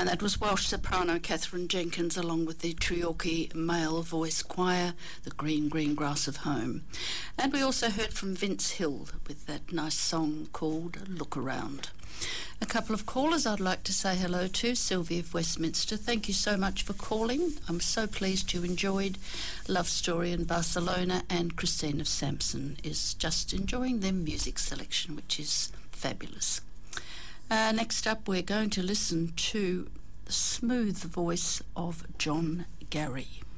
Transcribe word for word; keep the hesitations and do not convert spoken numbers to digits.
And that was Welsh soprano Catherine Jenkins along with the Treorchy male voice choir, The Green Green Grass of Home. And we also heard from Vince Hill with that nice song called Look Around. A couple of callers I'd like to say hello to. Sylvia of Westminster, thank you so much for calling. I'm so pleased you enjoyed Love Story in Barcelona, and Christine of Sampson is just enjoying their music selection, which is fabulous. Uh, next up, we're going to listen to the smooth voice of John Gary.